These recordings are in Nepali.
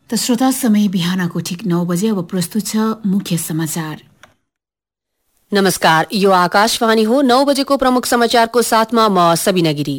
त श्रोता, समय बिहानको ठिक 9 बजे। अब प्रस्तुत छ मुख्य समाचार। नमस्कार, यो आकाशवाणी हो। 9 बजेको प्रमुख समाचारको साथमा म सबिना गिरी।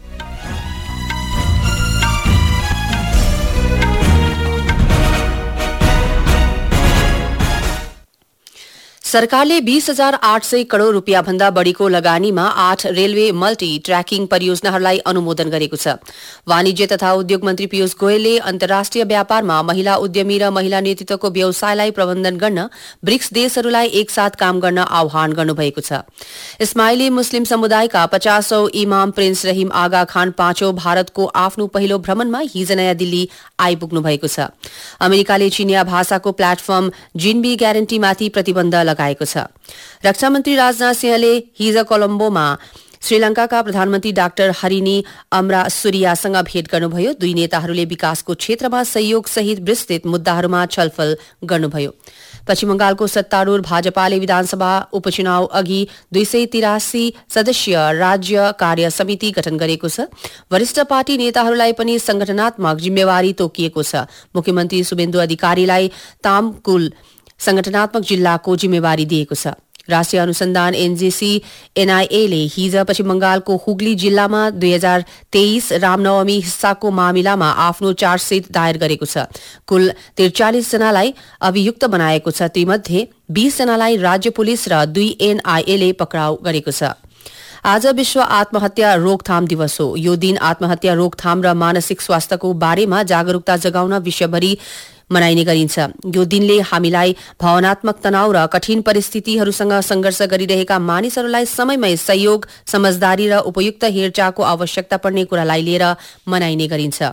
सरकारले 20,800 करोड़ रूपियाँ भन्दा बढ़ीको लगानीमा 8 रेलवे मल्टी ट्र्याकिङ परियोजनाहरूलाई अनुमोदन गरेको छ। वाणिज्य तथा उद्योग मन्त्री पीयूष गोयलले अन्तर्राष्ट्रिय व्यापारमा महिला उद्यमी र महिला नेतृत्वको व्यवसायलाई प्रबन्धन गर्न ब्रिक्स देशहरूलाई एकसाथ काम गर्न आह्वान गर्नुभएको छ। इस्माइली मुस्लिम समुदायका 50औं इमाम प्रिन्स रहीम आगा खान पाँचौं भारतको आफ्नो पहिलो भ्रमणमा हिज नयाँ दिल्ली आइपुग्नु भएको छ। अमेरिकाले चिनिया भाषाको प्लेटफर्म जिनबी ग्यारेन्टीमाथि प्रतिबन्ध लगाएको छ। रक्षा मन्त्री राजनाथ सिंहले हिज कोलम्बोमा श्रीलंकाका प्रधानमन्त्री डाक्टर हरिनी अमरासुरियासँग भेट गर्नुभयो। दुई नेताहरूले विकासको क्षेत्रमा सहयोग सहित विस्तृत मुद्दाहरूमा छलफल गर्नुभयो। पश्चिम बंगालको सत्तारूढ़ भाजपाले विधानसभा उपचुनाव अघि 283 सदस्यीय राज्य कार्य समिति गठन गरेको छ। वरिष्ठ पार्टी नेताहरूलाई पनि संगठनात्मक जिम्मेवारी तोकिएको छ। मुख्यमन्त्री शुभेन्दु अधिकारीलाई तामकुल संगठनात्मक जिल्लाको जिम्मेवारी दिएको छ। राष्ट्रिय अनुसन्धान एनजेसी एनआईएले हिज पश्चिम बंगालको हुगली जिल्लामा 2023 रामनवमी हिस्साको मामिलामा आफ्नो चार्जसिट दायर गरेको छ। कुल 43 जनालाई अभियुक्त बनाएको छ। तीमध्ये 20 जनालाई राज्य पुलिस र 2 एनआईएले पक्राउ गरेको छ। आज विश्व आत्महत्या रोकथाम दिवस हो। यो दिन आत्महत्या रोकथाम र मानसिक स्वास्थ्यको बारेमा जागरूकता जगाउन विश्वभरि मनाइने गरिन्छ। यो दिनले हामीलाई भावनात्मक तनाव र कठिन परिस्थितिहरूसँग संघर्ष गरिरहेका मानिसहरूलाई समयमै सहयोग, समझदारी र उपयुक्त हेरचाहको आवश्यकता पर्ने कुरालाई लिएर मनाइने गरिन्छ।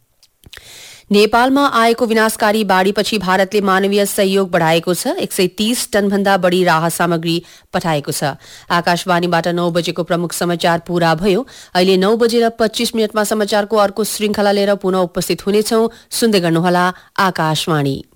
नेपालमा आएको विनाशकारी बाढ़ीपछि भारतले मानवीय सहयोग बढ़ाएको छ। 130 टनभन्दा बढ़ी राहत सामग्री पठाएको छ। आकाशवाणीबाट 9 बजेको प्रमुख समाचार पूरा भयो। अहिले 9:25 समाचारको अर्को श्रृंखला लिएर पुनः उपस्थित हुनेछौं। सुन्दै गर्नुहोला आकाशवाणी।